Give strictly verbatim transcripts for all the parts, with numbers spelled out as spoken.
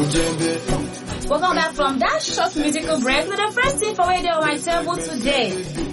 Welcome back from that short musical break with the first thing for radio on my table today.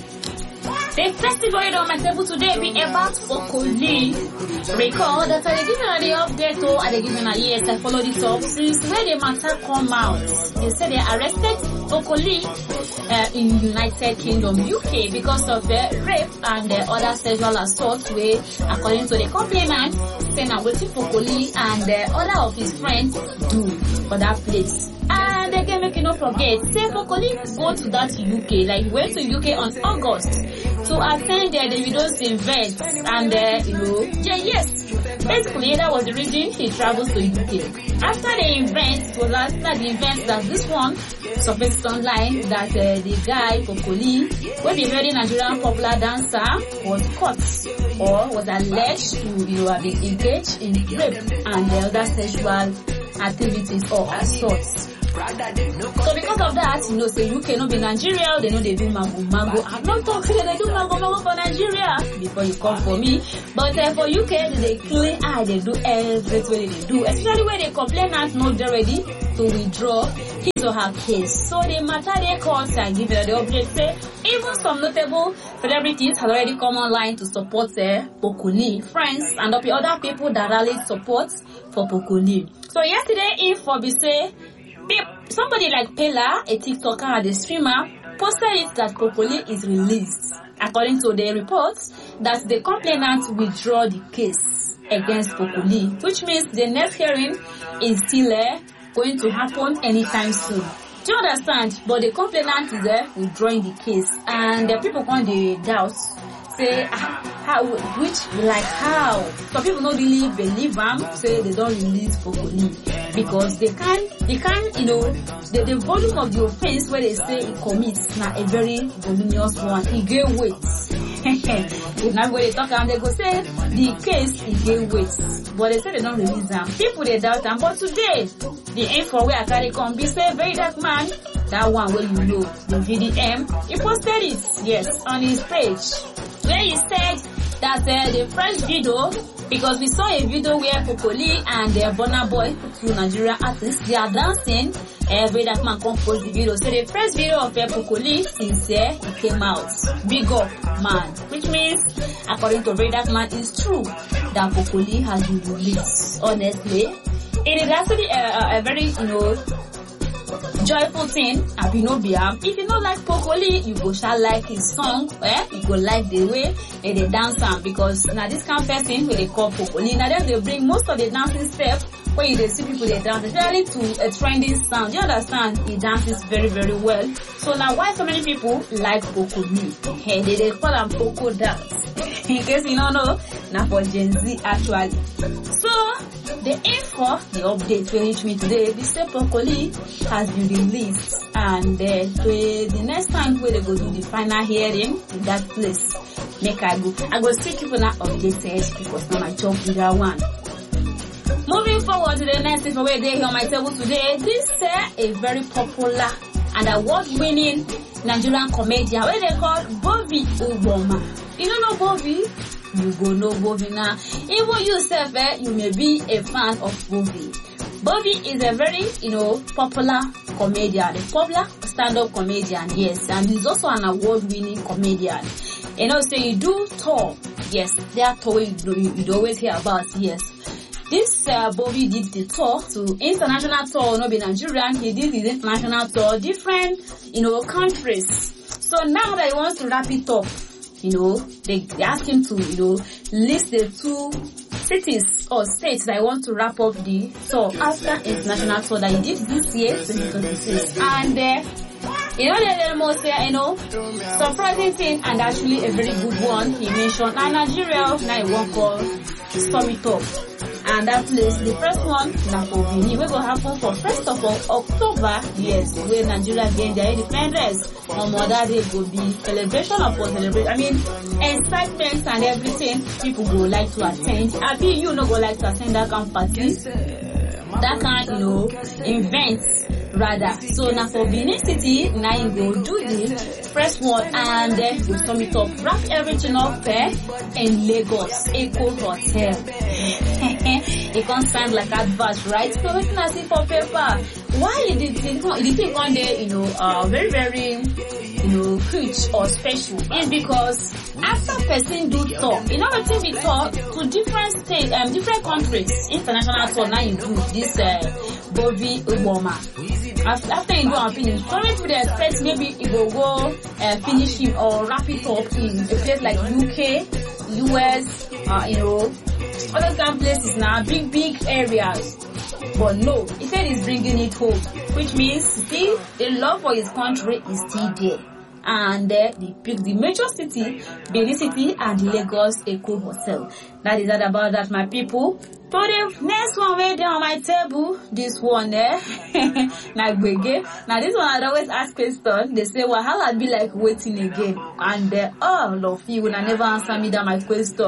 The first thing for radio on my table today be about Okoli. Recall that I give you the update or I give you a yes, I followed it up since where the matter come out. They said they arrested Okoli uh, in United Kingdom, U K, because of the rape and the other sexual assault where, according to the complainant, saying I'm waiting for Okoli and the other of his friends do for that place. And again, make you not forget, say Okoli go to that U K, like went to U K on August to attend the Davido's event, and uh, you know, yeah, yes, basically that was the reason he traveled to U K. After the event, it was after the event that this one surfaced online that uh, the guy Okoli, who is a very Nigerian popular dancer, was caught or was alleged to, you know, have been engaged in rape and uh, other sexual activities or assaults. So because of that, you know, say U K no be Nigeria, they know they do mango mango. I'm not talking they do mango mango for Nigeria before you come for me. But uh, for U K, they clean eye, they do everything they do. Especially when they complain and not ready to withdraw his or her case. So the matter they cause and give it the object say even some notable celebrities have already come online to support uh, Okoli, friends and other people that rally support for Okoli. So yesterday, in for B C, somebody like Pela, a TikToker and a streamer, posted it that Okoli is released. According to the reports, that the complainant withdraw the case against Okoli, which means the next hearing is still uh, going to happen anytime soon. Do you understand? But the complainant is there uh, withdrawing the case, and the people on the doubt say ah, how, which like how. Some people don't really believe them, say they don't release Okoli because they can't, they can't, you know, the, the volume of the offense where they say he commits now a very voluminous one. He gain weight. If not when they talk and they go say the case he gain weight, but they say they don't release them. People they doubt them, but today the info where I carry come be say very dark man. That one where you know the V D M, he posted it, yes, on his page, where he said that uh, the first video, because we saw a video where Okoli and the uh, Burna Boy, two Nigerian artists, they are dancing. Every uh, that man composed the video. So the first video of uh, Okoli since uh, it came out, big up man, which means according to very that man, it's true that Okoli has been released. Honestly, it is actually a, a, a very, you know, joyful thing. Abinobia. If you don't like Okoli, you go shall like his song. Eh? You go like the way eh, they dance on, because now this kind of person where they call Okoli. Now then they bring most of the dancing steps where you see people they dance, especially to a trending sound. You understand? He dances very very well. So now why so many people like Okoli? Hey, they, they call him Poco dance. In case you don't know, now for Gen Z actually. So the info, the update will reach me today. The same Okoli has been released, and uh, the next time where they go do the final hearing in that place, make I go. I go see people now updated because now my job is that one. Moving forward to the next info where they here on my table today. This is uh, a very popular and award-winning Nigerian comedian where they call Bobby Uboma. You don't know Bobby? You go know Bobby now. Even yourself, eh, you may be a fan of Bobby. Bobby is a very, you know, popular comedian, a popular stand-up comedian, yes, and he's also an award-winning comedian. You know, so you do tour, yes, that tour you, you, you'd always hear about, yes. This uh, Bobby did the tour to international tour, not be Nigerian. He did his international tour, different, you know, countries. So now that he wants to wrap it up, you know, they, they ask him to, you know, list the two cities or states that I want to wrap up the tour after international tour that he did this year, twenty twenty-six. And uh, you know, the most, uh, you know, surprising thing and actually a very good one he mentioned. Now Nigeria, now he won't call Summit Up. And that place, the first one, na for Benin, we go happen for first of October, yes, where Nigeria gain their independence. On Mother Day go be celebration upon celebration. I mean, excitement and everything, people go like to attend. I mean, you no go like to attend that kind of party, that kind, you know, events rather. So now for Benin City, now you go do the first one and then you sum it up. Wrap everything up there in Lagos Eco Hotel. It can't sound like advert, right? So looking at it for paper. Why you did think you did think one day, you know, uh very, very you know, huge or special is because after person do tour, you know what we talk to different states, um, different countries, international tour. Now you do this uh, Bobby Obama. After, after you go and finish, currently we expect maybe it will go uh, finish it or wrap it up in a place like U K, U S, uh, you know, other kind of places now, big big areas. But no, he said he's bringing it home, which means still the love for his country is still there. And uh, they picked the major city, Benin City, and the Lagos Eco Hotel. That is that about that, my people. So the next one right there on my table, this one there, now Now this one I always ask question. They say, well, how I'd be like waiting again? And uh, oh, love you when I never answer me that my question.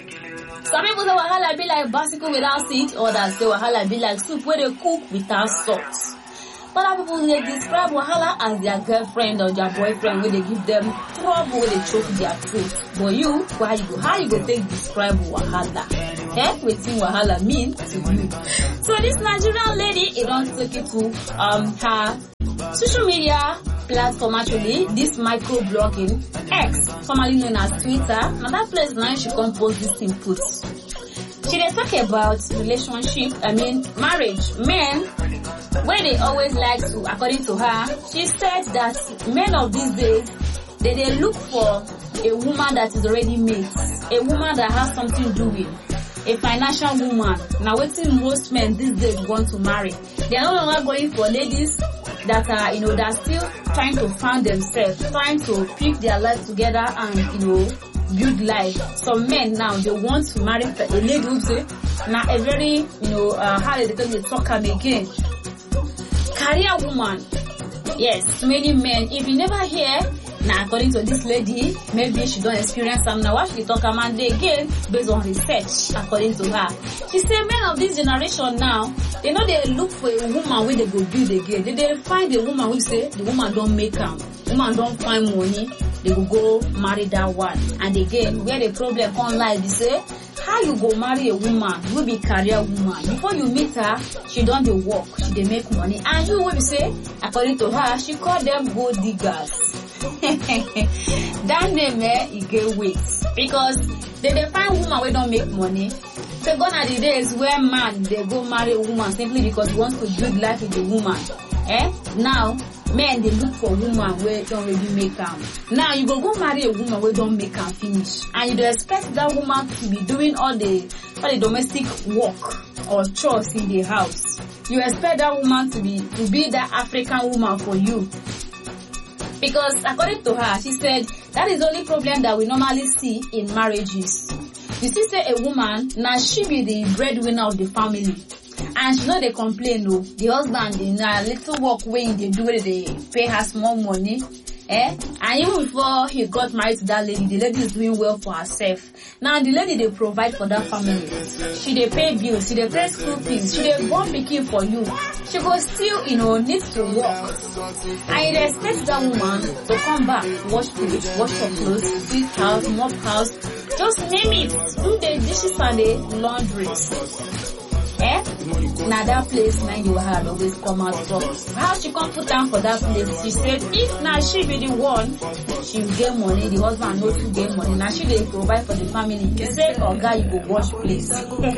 Some people say wahala be like bicycle without seat, others say wahala be like soup where they cook without salt. Other people they describe wahala as their girlfriend or their boyfriend where they give them trouble where they choke their throat. But you, why you go? How you go take describe wahala? Eh? What thing wahala mean to you? So this Nigerian lady, it don't take it to um her social media platform actually, this microblogging, X, formerly known as Twitter. Now that place now she compose this input. She dey talk about relationship, I mean marriage. Men, where they always like to, according to her, she said that men of these days, they, they look for a woman that is already made, a woman that has something doing, a financial woman. Now what most men these days want to marry. They are no longer going for ladies that are, you know, that are still trying to find themselves, trying to pick their life together and, you know, build life. Some men now, they want to marry a lady who say, now a very, you know, uh, how they tell me talk them again. Career woman. Yes, many men, if you never hear, now according to this lady, maybe she don't experience some. Now what she talk about they again based on research, according to her. She said men of this generation now, they know they look for a woman where they go build again. They, they find a woman who say the woman don't make them, woman don't find money, they will go marry that one. And again, where the problem come lies, they say, how you go marry a woman who be career woman? Before you meet her, she don't dey work, she dey make money. And you will say, according to her, she call them gold diggers. That name eh, it get weight. Because they, they find woman who don't make money. So gone are the days where man they go marry a woman simply because he wants to build life with the woman. Eh? Now men they look for woman where don't really make am. Now you go go marry a woman where don't make am finish, and you do expect that woman to be doing all the all the domestic work or chores in the house. You expect that woman to be to be that African woman for you. Because according to her, she said that is the only problem that we normally see in marriages. You see, say a woman, now she be the breadwinner of the family. And she know they complain, no. The husband, in a little work way they do it, they pay her small money. Eh? And even before he got married to that lady, the lady is doing well for herself. Now the lady they provide for that family. She they pay bills, she they pay school fees, she they born pikin for you. She go still, you know, needs to work. And they expect that woman to come back, wash food, wash her clothes, sweep house, mop house, just name it, do the dishes and the laundry. Eh? Now that place, now you had always come out from. How she come put down for that place? She said, if now she be the one, she will get money. The husband knows to get money. Now she will provide for the family. She said, oh God, you go wash place.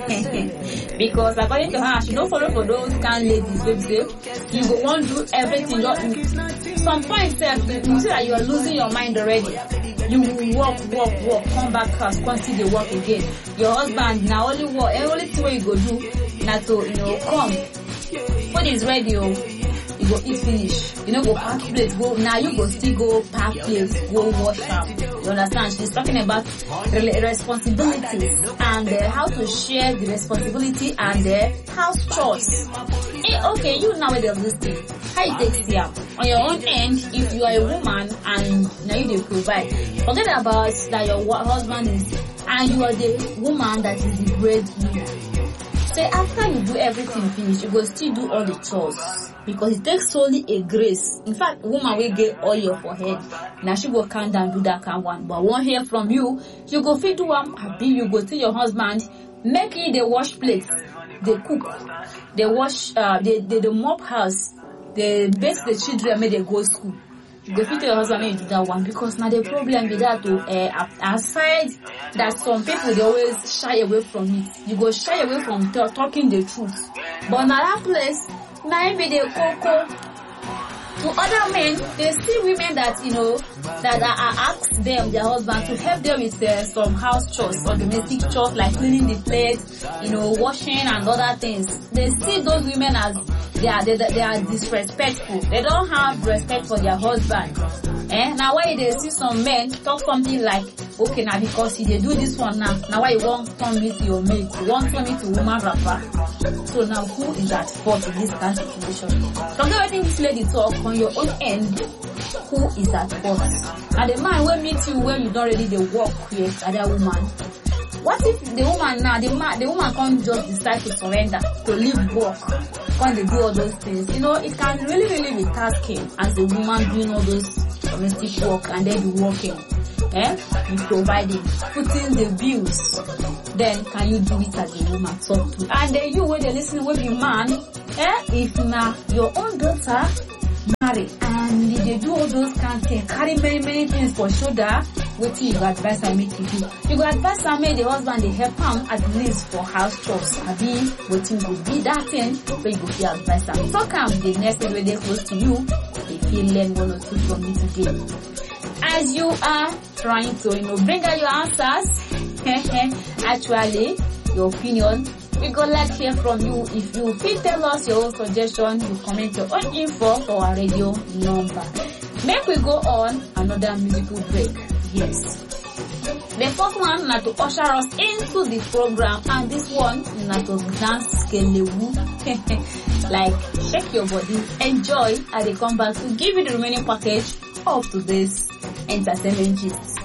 Because according to her, she don't follow for those kind ladies. They say, you go want to do everything. Some point, you see that you are losing your mind already. You will walk, walk, walk, come back house, continue to work again. Your husband now only work, and only thing you go do, now to, you know, come. Food is ready, oh, you go eat finish. You know, go pack plate, go, now you go still go pack plate, go wash up. You understand? She's talking about responsibility and uh, how to share the responsibility and uh, house chores. Hey, okay, you now with this thing. How you take care? On your own end, if you are a woman and now you dey provide, forget about that your husband is, and you are the woman that is the breadwinner. say after you do everything finish, you go still do all the chores. Because it takes solely a grace. In fact, woman will get oil for head. Now she go calm down, do that kind one. But won't hear from you. You go feed one, happy. You go tell your husband, make it they wash plates, they cook, they wash, uh, they they, they mop house, they bathe the children, make they go school. You go feed your husband, make you do that one. Because now the problem with that to uh, aside that some people they always shy away from it. You go shy away from t- talking the truth. But now that place. Maybe they cocoa to other men, they see women that, you know, that are ask them, their husband, to help them with uh, some house chores or domestic chores like cleaning the plates, you know, washing and other things. They see those women as they are, they, they are disrespectful. They don't have respect for their husband. Eh? Now why they see some men talk something like, okay, now because if they do this one now, now why you want turn me to your mate, you want turn me to woman rapper. So now who is at fault in this kind of situation? From the wedding this lady talk on your own end, who is at fault? And the man will meet you when you don't really the work with other woman. What if the woman now, the man, the woman can't just decide to surrender, to leave work, when they do all those things? You know, it can really, really be tasking as the woman doing all those domestic work and then be working. Eh? You providing, putting the bills. Then can you do it as a woman? Talk to. And then you when they listen with your man, eh? If now your own daughter marry and they do all those kind of things, carry many many things for shoulder, what you advise her make you do? You go advise her make the husband they help him at least for house chores. Abi what you would be that thing, so you go feel advise her. Talk am the next day when they close to you, they feel learn one or two from me today. As you are trying to, you know, bring out your answers, actually, your opinion, we go like hear from you. If you feel tell us your own suggestion, you comment your own info for our radio number. Make we go on another musical break. Yes. The first one na to usher us into the program, and this one na to dance skelewu. Like shake your body, enjoy, and they come back to give you the remaining package of today's entertainment gist.